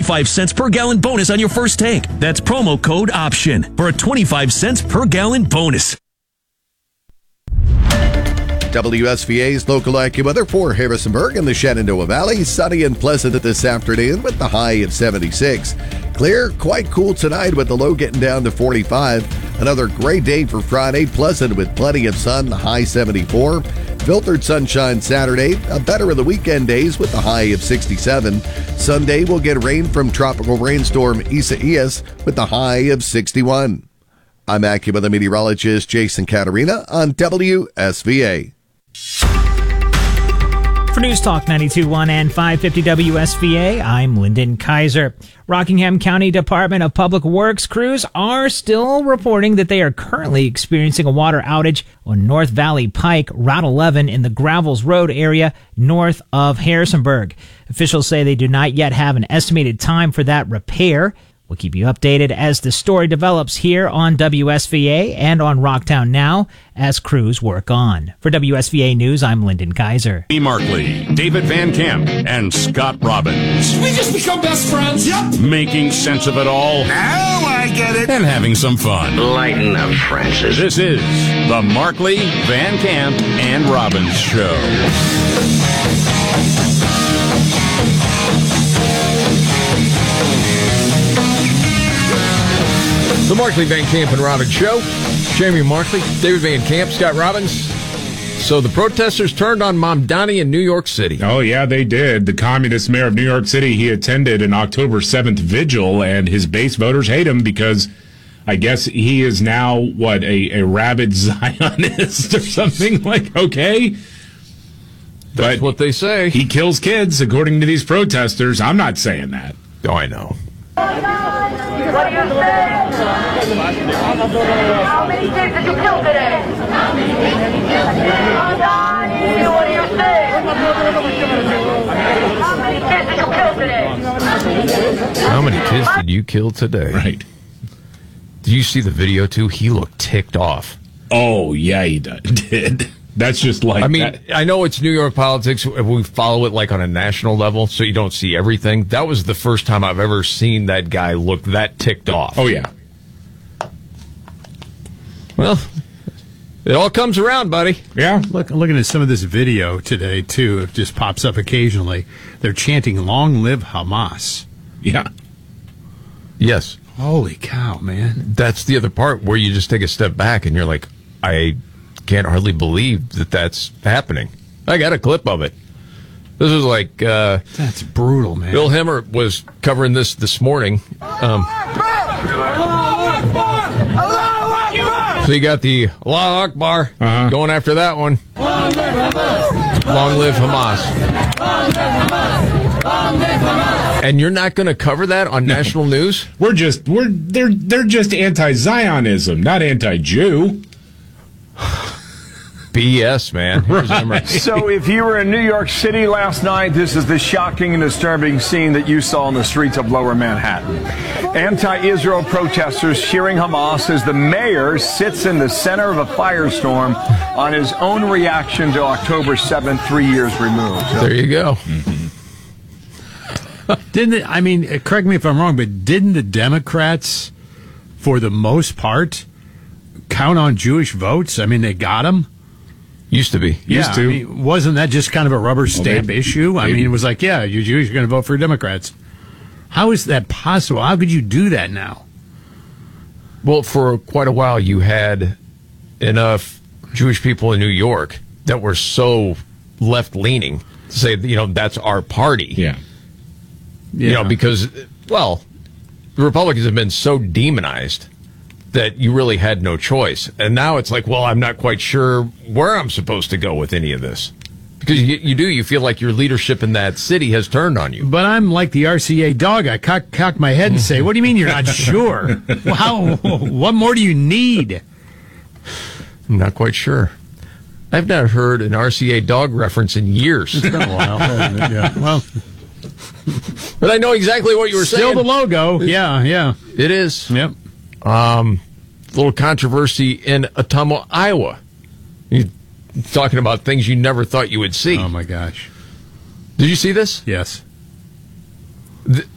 25 cents per gallon bonus on your first tank. That's promo code OPTION for a 25 cents per gallon bonus. WSVA's local AccuWeather for Harrisonburg and the Shenandoah Valley. Sunny and pleasant this afternoon with the high of 76. Clear, quite cool tonight with the low getting down to 45. Another great day for Friday, pleasant with plenty of sun, the high 74. Filtered sunshine Saturday, better of the weekend days with the high of 67. Sunday will get rain from tropical rainstorm Isaias with the high of 61. I'm AccuWeather meteorologist Jason Caterina on WSVA. For News Talk 92.1 and 550 WSVA, I'm Lyndon Kaiser. Rockingham County Department of Public Works crews are still reporting that they are currently experiencing a water outage on North Valley Pike, Route 11 in the Gravels Road area north of Harrisonburg. Officials say they do not yet have an estimated time for that repair. We'll keep you updated as the story develops here on WSVA and on Rocktown Now as crews work on. For WSVA News, I'm Lyndon Kaiser. E. Markley, David Van Camp, and Scott Robbins. We just become best friends. Yep. Making sense of it all. Now I get it. And having some fun. Lighten up, Francis. This is the Markley, Van Camp, and Robbins Show. The Markley, Van Camp, and Robbins Show. Jamie Markley, David Van Camp, Scott Robbins. So the protesters turned on Mamdani in New York City. Oh, yeah, they did. The communist mayor of New York City, he attended an October 7th vigil, and his base voters hate him because I guess he is now, a rabid Zionist or something? Like, okay. That's what they say. He kills kids, according to these protesters. I'm not saying that. Oh, I know. What do you say? How many kids did you kill today? What do you say? How many kids did you kill today? How many kids did you kill today? Right. Did you see the video, too? He looked ticked off. Oh, yeah, he did. That's just like I mean, that. I know it's New York politics. We follow it like on a national level, so you don't see everything. That was the first time I've ever seen that guy look that ticked off. Oh, yeah. Well, it all comes around, buddy. Yeah. Looking at some of this video today, too, it just pops up occasionally. They're chanting, "Long live Hamas." Yeah. Yes. Holy cow, man. That's the other part where you just take a step back and you're like, I can't hardly believe that that's happening. I got a clip of it. This is like... that's brutal, man. Bill Hemmer was covering this morning. So you got the Allahu Akbar going after that one. Long live Hamas. And you're not going to cover that on national news? They're just anti-Zionism, not anti-Jew. BS, man. Right. So if you were in New York City last night, this is the shocking and disturbing scene that you saw on the streets of Lower Manhattan. Anti-Israel protesters cheering Hamas as the mayor sits in the center of a firestorm on his own reaction to October 7th, 3 years removed. There you go. Correct me if I'm wrong, but didn't the Democrats, for the most part, count on Jewish votes? I mean, they got them. Used to be. Used to. I mean, wasn't that just kind of a rubber stamp issue? I mean, it was like, yeah, you Jews are going to vote for Democrats. How is that possible? How could you do that now? Well, for quite a while, you had enough Jewish people in New York that were so left-leaning to say, that's our party. Yeah. Because, the Republicans have been so demonized that you really had no choice. And now it's like, I'm not quite sure where I'm supposed to go with any of this. Because you feel like your leadership in that city has turned on you. But I'm like the RCA dog. I cock my head and say, what do you mean you're not sure? What more do you need? I'm not quite sure. I've not heard an RCA dog reference in years. It's been a while, hasn't it? Yeah. Well, but I know exactly what you were saying. Still the logo. Yeah. It is. Yep. Little controversy in Ottumwa, Iowa. You're talking about things you never thought you would see. Oh, my gosh. Did you see this? Yes.